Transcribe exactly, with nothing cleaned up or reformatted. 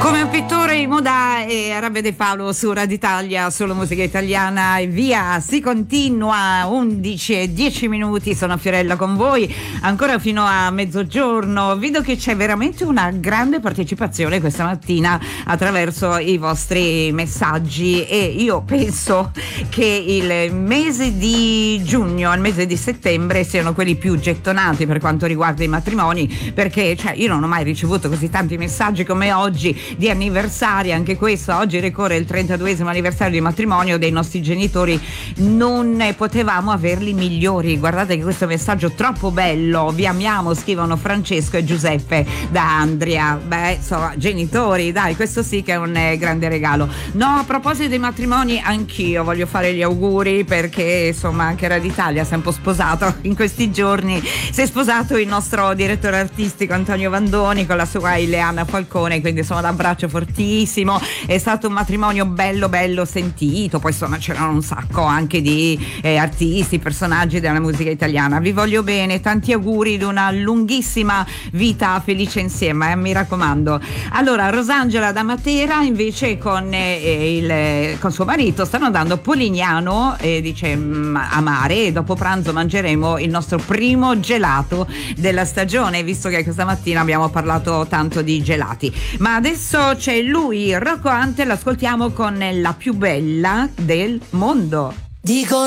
Come un pittore in moda e Arabia De Paolo su Radio Italia, solo musica italiana e via, si continua. Undici e dieci minuti, sono Fiorella con voi ancora fino a mezzogiorno. Vedo che c'è veramente una grande partecipazione questa mattina attraverso i vostri messaggi e io penso che il mese di giugno e il mese di settembre siano quelli più gettonati per quanto riguarda i matrimoni, perché cioè, io non ho mai ricevuto così tanti messaggi come oggi di anniversari. Anche questo, oggi ricorre il trentaduesimo anniversario di matrimonio dei nostri genitori, non ne potevamo averli migliori. Guardate che questo messaggio troppo bello, vi amiamo, scrivono Francesco e Giuseppe da Andria. Beh, insomma, genitori, dai, questo sì che è un eh, grande regalo. No, a proposito dei matrimoni, anch'io voglio fare gli auguri, perché insomma anche Radio Italia si è un po' sposato in questi giorni. Si è sposato il nostro direttore artistico Antonio Vandoni con la sua Ileana Falcone, quindi insomma l'abbraccio fortissimo. È stato un matrimonio bello bello sentito, poi insomma c'erano un sacco anche di eh, artisti, personaggi della musica italiana. Vi voglio bene, tanti auguri di una lunghissima vita felice insieme, eh, mi raccomando. Allora, Rosangela da Matera invece con, eh, il, con suo marito stanno andando a Polignano, eh, dice mh, a mare, e dopo pranzo mangeremo il nostro primo gelato della stagione, visto che questa mattina abbiamo parlato tanto di gelati. Ma adesso c'è lui, Rocco Hunter, l'ascoltiamo con La più bella del mondo. Dico